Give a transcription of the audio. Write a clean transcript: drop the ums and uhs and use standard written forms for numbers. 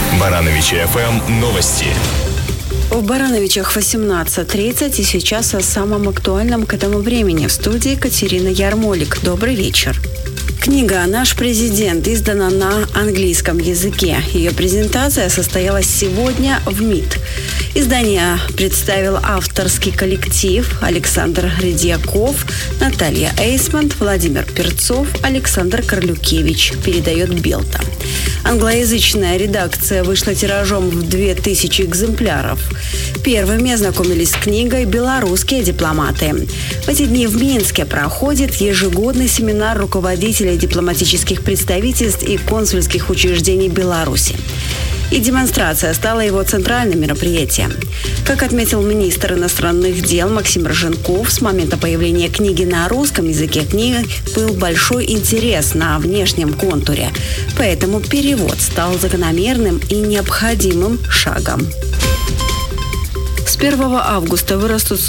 Барановичи ФМ новости. В Барановичах 18:30 и сейчас о самом актуальном к этому времени. В студии Катерина Ярмолик. Добрый вечер. Книга «Наш президент» издана на английском языке. Ее презентация состоялась сегодня в МИД. Издание представил авторский коллектив: Александр Редьяков, Наталья Эйсмонт, Владимир Перцов, Александр Карлюкевич, передает Белта. Англоязычная редакция вышла тиражом в 2000 экземпляров. Первыми ознакомились с книгой белорусские дипломаты. В эти дни в Минске проходит ежегодный семинар руководителей дипломатических представительств и консульских учреждений Беларуси. И демонстрация стала его центральным мероприятием. Как отметил министр иностранных дел Максим Роженков, с момента появления книги на русском языке книги был большой интерес на внешнем контуре. Поэтому перевод стал закономерным и необходимым шагом. С 1 августа вырастут